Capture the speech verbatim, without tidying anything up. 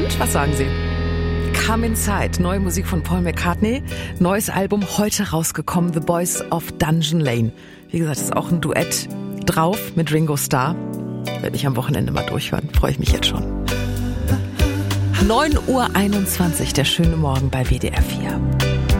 Und, was sagen Sie? Come Inside, neue Musik von Paul McCartney, neues Album heute rausgekommen, The Boys of Dungeon Lane. Wie gesagt, ist auch ein Duett drauf mit Ringo Starr. Werde ich am Wochenende mal durchhören, freue ich mich jetzt schon. neun Uhr einundzwanzig, der schöne Morgen bei W D R vier.